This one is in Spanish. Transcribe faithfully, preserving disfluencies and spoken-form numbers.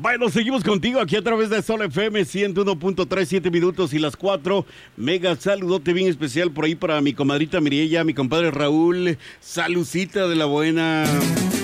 Bueno, seguimos contigo aquí a través de Sol F M ciento uno punto tres, siete minutos y las cuatro. Mega saludote bien especial por ahí para mi comadrita Miriella, mi compadre Raúl. Salucita de la buena.